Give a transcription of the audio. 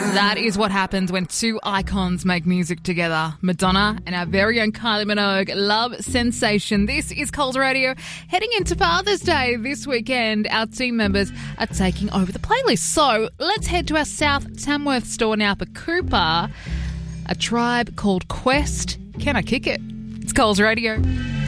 That is what happens when two icons make music together. Madonna and our very own Kylie Minogue, Love Sensation. This is Coles Radio. Heading into Father's Day this weekend, our team members are taking over the playlist. So let's head to our South Tamworth store now for Cooper, a tribe called Quest. Can I kick it? It's Coles Radio.